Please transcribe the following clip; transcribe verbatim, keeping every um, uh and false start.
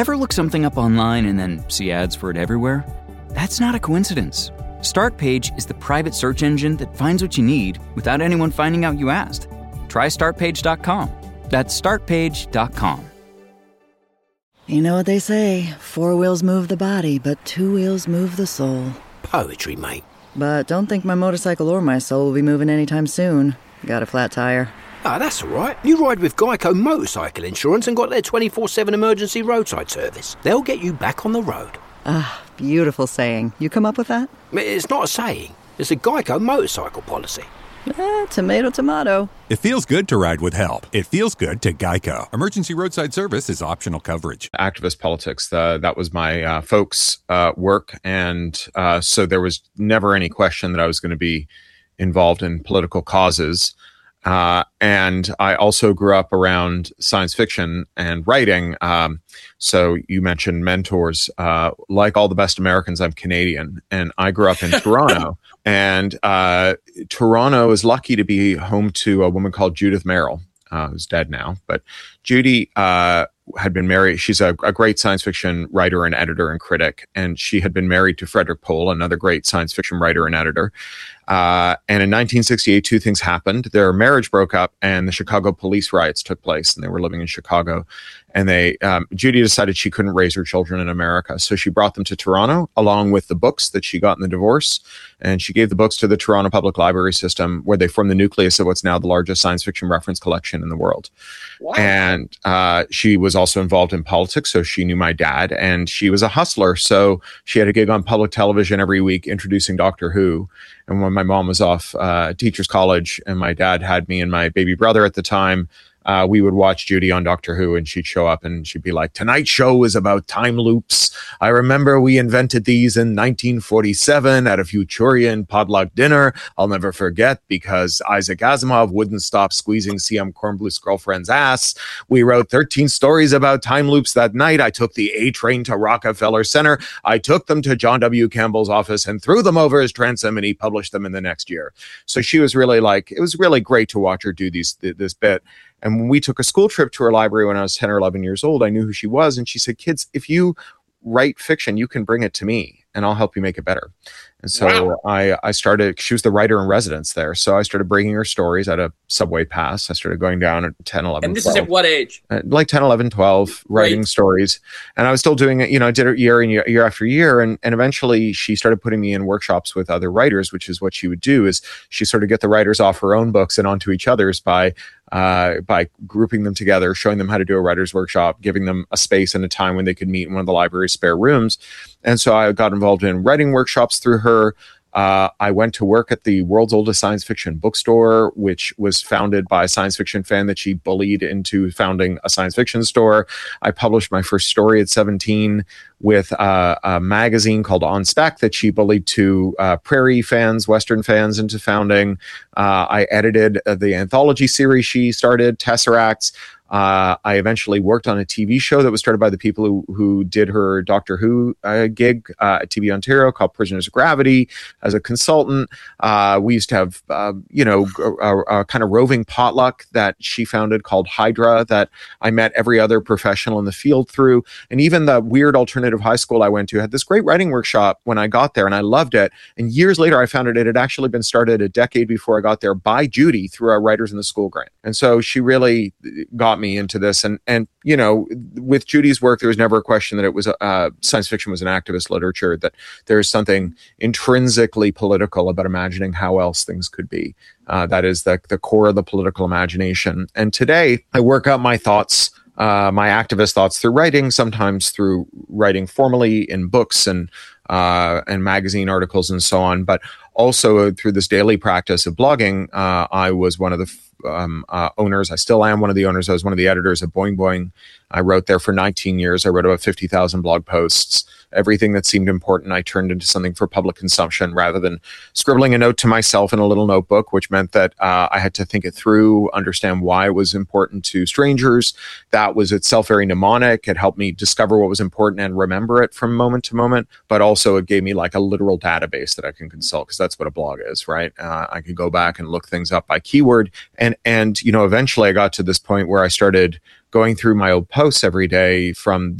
Ever look something up online and then see ads for it everywhere? That's not a coincidence. Startpage is the private search engine that finds what you need without anyone finding out you asked. Try start page dot com. That's start page dot com. You know what they say, four wheels move the body, but two wheels move the soul. Poetry, mate. But don't think my motorcycle or my soul will be moving anytime soon. Got a flat tire. Ah, that's all right. You ride with Geico Motorcycle Insurance and got their twenty-four seven emergency roadside service. They'll get you back on the road. Ah, beautiful saying. You come up with that? It's not a saying. It's a Geico motorcycle policy. Eh, tomato, tomato. It feels good to ride with help. It feels good to Geico. Emergency roadside service is optional coverage. Activist politics, uh, that was my uh, folks' uh, work. And uh, so there was never any question that I was going to be involved in political causes. Uh, and I also grew up around science fiction and writing. Um, so you mentioned mentors. Uh, like all the best Americans, I'm Canadian, and I grew up in Toronto. And uh, Toronto is lucky to be home to a woman called Judith Merrill, uh, who's dead now. But Judy uh, had been married. She's a, a great science fiction writer and editor and critic. And she had been married to Frederick Pohl, another great science fiction writer and editor. Uh, and in nineteen sixty-eight, two things happened. Their marriage broke up and the Chicago police riots took place, and they were living in Chicago. And they, um, Judy decided she couldn't raise her children in America. So she brought them to Toronto along with the books that she got in the divorce. And she gave the books to the Toronto Public Library System, where they form the nucleus of what's now the largest science fiction reference collection in the world. Wow. And uh, she was also involved in politics. So she knew my dad, and she was a hustler. So she had a gig on public television every week introducing Doctor Who. And when my mom was off uh, teacher's college and my dad had me and my baby brother at the time, Uh, we would watch Judy on Doctor Who, and she'd show up and she'd be like, "Tonight's show is about time loops. I remember we invented these in nineteen forty-seven at a Futurian potluck dinner. I'll never forget because Isaac Asimov wouldn't stop squeezing C M Kornbluth's girlfriend's ass. We wrote thirteen stories about time loops that night. I took the A train to Rockefeller Center. I took them to John W. Campbell's office and threw them over his transom, and he published them in the next year." So she was really like, it was really great to watch her do these th- this bit. And when we took a school trip to her library when I was ten or eleven years old, I knew who she was. And she said, "Kids, if you write fiction, you can bring it to me and I'll help you make it better." And so wow. I, I started, she was the writer in residence there. So I started bringing her stories at a subway pass. I started going down at ten, eleven, And this twelve. is at what age? Uh, like ten, eleven, twelve, writing Right. stories. And I was still doing it, you know, I did it year and year, year after year. And, and eventually she started putting me in workshops with other writers, which is what she would do, is she sort of get the writers off her own books and onto each other's by Uh, by grouping them together, showing them how to do a writer's workshop, giving them a space and a time when they could meet in one of the library's spare rooms. And so I got involved in writing workshops through her. Uh, I went to work at the world's oldest science fiction bookstore, which was founded by a science fiction fan that she bullied into founding a science fiction store. I published my first story at seventeen with uh, a magazine called On Spec that she bullied to uh, Prairie fans, Western fans, into founding. Uh, I edited uh, the anthology series she started, Tesseracts. Uh, I eventually worked on a T V show that was started by the people who, who did her Doctor Who uh, gig uh, at T V Ontario called Prisoners of Gravity as a consultant. Uh, we used to have, uh, you know, a, a kind of roving potluck that she founded called Hydra that I met every other professional in the field through. And even the weird alternative high school I went to had this great writing workshop when I got there, and I loved it. And years later, I found out it had actually been started a decade before I got there by Judy through our Writers in the School grant. And so she really got me into this. And, and you know, with Judy's work, there was never a question that it was, uh, science fiction was an activist literature, that there's something intrinsically political about imagining how else things could be. Uh, that is the, the core of the political imagination. And today, I work out my thoughts, uh, my activist thoughts through writing, sometimes through writing formally in books and uh, and magazine articles and so on, but also through this daily practice of blogging. Uh, I was one of the Um, uh, owners. I still am one of the owners. I was one of the editors of Boing Boing. I wrote there for nineteen years. I wrote about fifty thousand blog posts. Everything that seemed important, I turned into something for public consumption rather than scribbling a note to myself in a little notebook, which meant that uh, I had to think it through, understand why it was important to strangers. That was itself very mnemonic. It helped me discover what was important and remember it from moment to moment. But also it gave me like a literal database that I can consult, because that's what a blog is, right? Uh, I could go back and look things up by keyword. And, and, you know, eventually I got to this point where I started going through my old posts every day from